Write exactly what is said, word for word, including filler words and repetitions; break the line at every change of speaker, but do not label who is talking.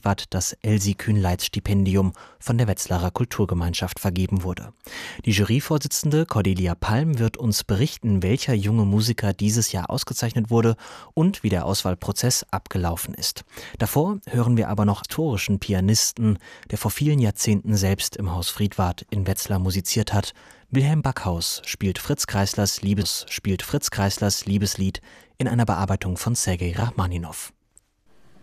Friedwart das Elsie-Kühnleitz-Stipendium von der Wetzlarer Kulturgemeinschaft vergeben wurde. Die Juryvorsitzende Cordelia Palm wird uns berichten, welcher junge Musiker dieses Jahr ausgezeichnet wurde und wie der Auswahlprozess abgelaufen ist. Davor hören wir aber noch historischen Pianisten, der vor vielen Jahrzehnten selbst im Haus Friedwart in Wetzlar musiziert hat. Wilhelm Backhaus spielt Fritz Kreislers Liebes, spielt Fritz Kreislers Liebeslied in einer Bearbeitung von Sergei Rachmaninow.